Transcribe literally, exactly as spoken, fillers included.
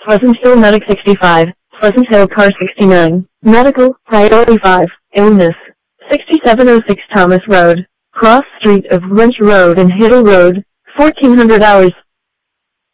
Pleasant Hill Medic sixty-five, Pleasant Hill Car sixty-nine, Medical, Priority five, Illness, sixty-seven oh six Thomas Road, Cross Street of Wrench Road and Hiddle Road, fourteen hundred hours.